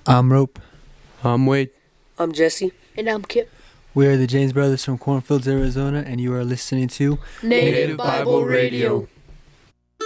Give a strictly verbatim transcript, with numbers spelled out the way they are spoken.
I'm Rope. I'm Wade. I'm Jesse. And I'm Kip. We are the James Brothers from Cornfields, Arizona, and you are listening to Native Bible Radio.